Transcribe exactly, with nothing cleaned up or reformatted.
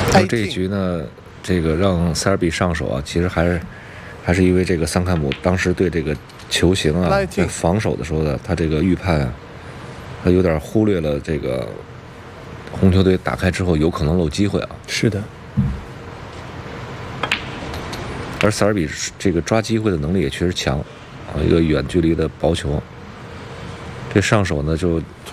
那么这一局呢，这个让塞尔比上手啊，其实还是还是因为这个桑坎姆当时对这个球形啊，在防守的时候呢，他这个预判啊，他有点忽略了这个红球队打开之后有可能漏机会啊。 是的。 而塞尔比这个抓机会的能力也确实强啊，一个远距离的薄球，这上手呢就